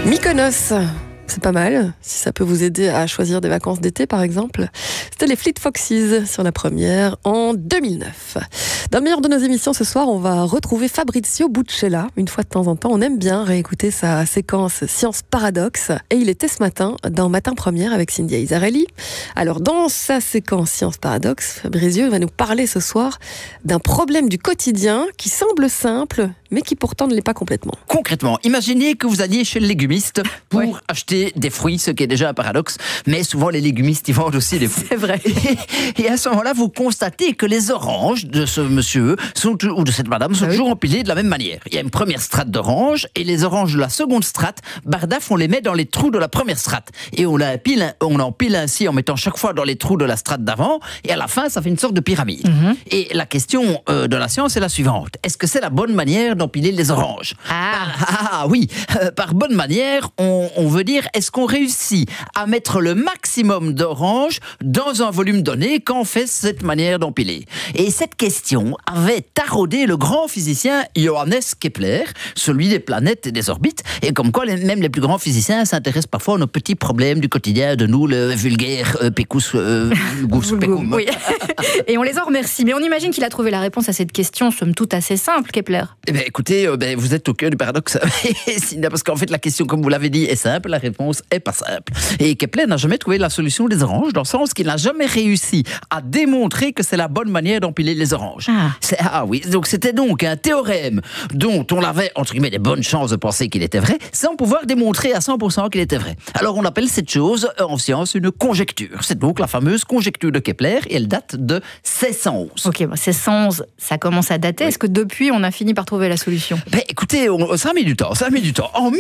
Mykonos, c'est pas mal, si ça peut vous aider à choisir des vacances d'été par exemple. C'était les Fleet Foxes sur la première en 2009. Dans le meilleur de nos émissions ce soir, on va retrouver Fabrizio Buccella. Une fois de temps en temps, on aime bien réécouter sa séquence Science Paradoxe. Et il était ce matin dans Matin Première avec Cynthia Isarelli. Alors dans sa séquence Science Paradoxe, Fabrizio va nous parler ce soir d'un problème du quotidien qui semble simple, mais qui pourtant ne l'est pas complètement. Concrètement, imaginez que vous alliez chez le légumiste pour acheter des fruits, ce qui est déjà un paradoxe, mais souvent les légumistes, ils vendent aussi des fruits. C'est vrai. Et à ce moment-là, vous constatez que les oranges de ce monsieur ou de cette madame sont toujours empilées de la même manière. Il y a une première strate d'oranges, et les oranges de la seconde strate, bardaf, on les met dans les trous de la première strate. Et on empile ainsi en mettant chaque fois dans les trous de la strate d'avant, et à la fin, ça fait une sorte de pyramide. Et la question de la science est la suivante. Est-ce que c'est la bonne manière d'empiler les oranges? Oui, par bonne manière, on veut dire, est-ce qu'on réussit à mettre le maximum d'oranges dans un volume donné quand on fait cette manière d'empiler? Et cette question avait taraudé le grand physicien Johannes Kepler, celui des planètes et des orbites, et comme quoi même les plus grands physiciens s'intéressent parfois à nos petits problèmes du quotidien de nous, le vulgaire pécous gous pécoum. Oui. Et on les en remercie, mais on imagine qu'il a trouvé la réponse à cette question, somme toute assez simple, Kepler. Eh bien, écoutez, vous êtes au cœur du paradoxe, parce qu'en fait, la question, comme vous l'avez dit, est simple, la réponse est pas simple. Et Kepler n'a jamais trouvé la solution des oranges, dans le sens qu'il n'a jamais réussi à démontrer que c'est la bonne manière d'empiler les oranges. Oui, donc c'était donc un théorème dont on avait, entre guillemets, des bonnes chances de penser qu'il était vrai, sans pouvoir démontrer à 100% qu'il était vrai. Alors on appelle cette chose en science une conjecture. C'est donc la fameuse conjecture de Kepler, et elle date de 1611. Ok, 1611, ça commence à dater. Est-ce que depuis, on a fini par trouver la solution? Écoutez, ça a mis du temps. En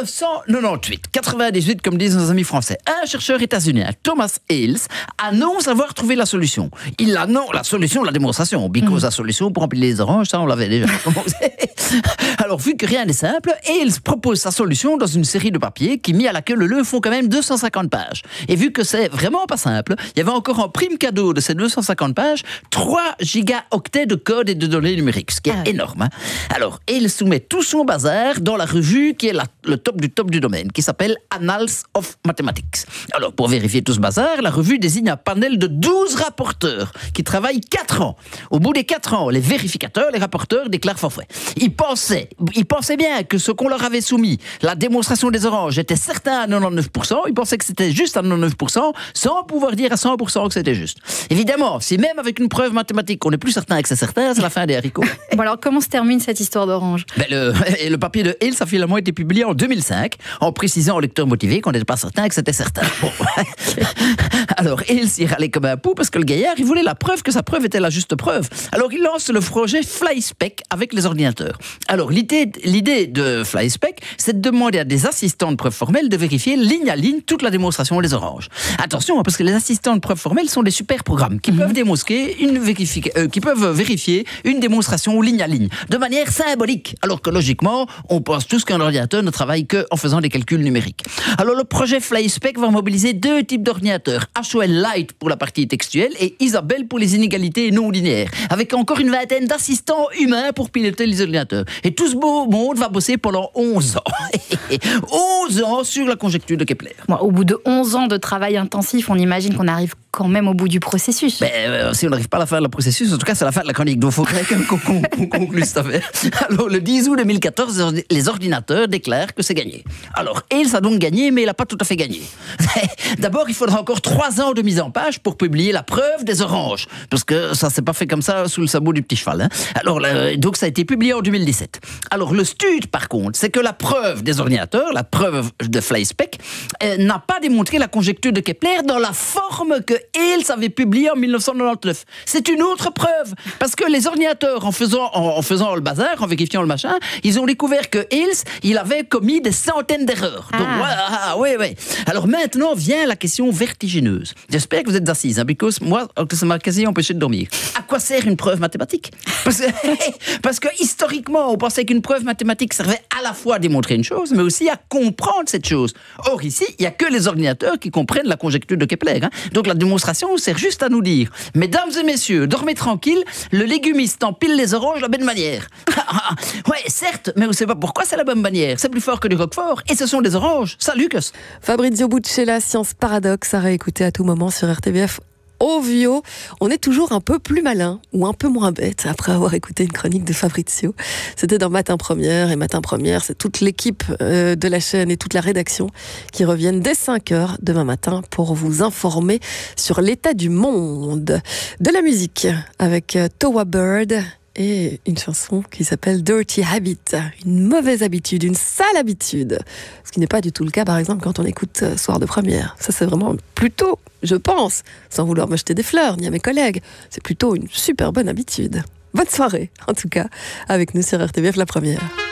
1998, 98, comme disent nos amis français, un chercheur états-unien, Thomas Hales, annonce avoir trouvé la solution. Il annonce la solution, la démonstration. Because la solution pour empiler les oranges, ça on l'avait déjà. Alors, vu que rien n'est simple, Hales propose sa solution dans une série de papiers qui, mis à la queue leu, font quand même 250 pages. Et vu que c'est vraiment pas simple, il y avait encore en prime cadeau de ces 250 pages 3 gigaoctets de code et de données numériques, ce qui est énorme. Alors, Hales soumet tout son bazar dans la revue qui est le top du domaine, qui s'appelle Annals of Mathematics. Alors, pour vérifier tout ce bazar, la revue désigne un panel de 12 rapporteurs qui travaillent 4 ans. Au bout des 4 ans, les vérificateurs, les rapporteurs déclarent forfait. Ils pensaient bien que ce qu'on leur avait soumis, la démonstration des oranges, était certain à 99%. Ils pensaient que c'était juste à 99%, sans pouvoir dire à 100% que c'était juste. Évidemment, si même avec une preuve mathématique, on n'est plus certain que c'est certain, c'est la fin des haricots. Bon, alors, comment se termine cette histoire d'orange? Le papier de Hales a finalement été publié en 2005, en précisant au lecteur motivé qu'on n'était pas certain que c'était certain. Bon. Alors, Hales y râlait comme un pou, parce que le gaillard, il voulait la preuve que sa preuve était la juste preuve. Alors, il lance le projet FlySpec avec les ordinateurs. Alors, l'idée de FlySpec, c'est de demander à des assistants de preuve formelle de vérifier ligne à ligne toute la démonstration des oranges. Attention, parce que les assistants de preuve formelle sont des super programmes qui peuvent qui peuvent vérifier une démonstration ligne à ligne, de manière symbolique. Alors que logiquement, on pense tous qu'un ordinateur ne travaille qu'en faisant des calculs numériques. Alors, le projet FlySpec va mobiliser 2 types d'ordinateurs. HOL Light pour la partie textuelle et Isabelle pour les inégalités non linéaires, avec encore une vingtaine d'assistants humains pour piloter les ordinateurs. Et tout ce beau monde va bosser pendant 11 ans. 11 ans sur la conjecture de Kepler. Au bout de 11 ans de travail intensif, on imagine qu'on arrive quand même au bout du processus. Si on n'arrive pas à la fin du processus, en tout cas, c'est la fin de la chronique. Donc, il faudrait qu'on conclue cette affaire. Alors, le 10 août 2014, les ordinateurs déclarent que c'est gagné. Alors, Hales a donc gagné, mais il n'a pas tout à fait gagné. D'abord, il faudra encore 3 ans de mise en page pour publier la preuve des oranges. Parce que ça ne s'est pas fait comme ça sous le sabot du petit cheval. Alors, donc, ça a été publié en 2017. Alors, le stud, par contre, c'est que la preuve des ordinateurs, la preuve de FlySpec, n'a pas démontré la conjecture de Kepler dans la forme que Hales avait publiée en 1999. C'est une autre preuve. Parce que les ordinateurs, en faisant le bazar, en vérifiant le machin, ils ont découvert que Hales, il avait commis des centaines d'erreurs. Donc, oui. Alors maintenant vient la question vertigineuse. J'espère que vous êtes assises, because moi, ça m'a quasi empêché de dormir. À quoi sert une preuve mathématique? Parce que historiquement, on pensait qu'une preuve mathématique servait à la fois à démontrer une chose, mais aussi à comprendre cette chose. Or ici, il n'y a que les ordinateurs qui comprennent la conjecture de Kepler. Donc la démonstration démonstration sert juste à nous dire: mesdames et messieurs, dormez tranquille, le léguministe empile les oranges de la bonne manière. Ouais, certes, mais vous savez pas pourquoi c'est la bonne manière. C'est plus fort que du roquefort et ce sont des oranges. Salut, Lucas. Fabrizio Buccella, Science Paradoxe, à réécouter à tout moment sur RTBF Ovio. On est toujours un peu plus malin ou un peu moins bête après avoir écouté une chronique de Fabrizio. C'était dans Matin Première, et Matin Première, c'est toute l'équipe de la chaîne et toute la rédaction qui reviennent dès 5h demain matin pour vous informer sur l'état du monde. De la musique avec Towa Bird et une chanson qui s'appelle Dirty Habit, une mauvaise habitude, une sale habitude. Ce qui n'est pas du tout le cas, par exemple, quand on écoute Soir de Première. Ça, c'est vraiment plutôt, je pense, sans vouloir me jeter des fleurs, ni à mes collègues, c'est plutôt une super bonne habitude. Bonne soirée, en tout cas, avec nous sur RTBF La Première.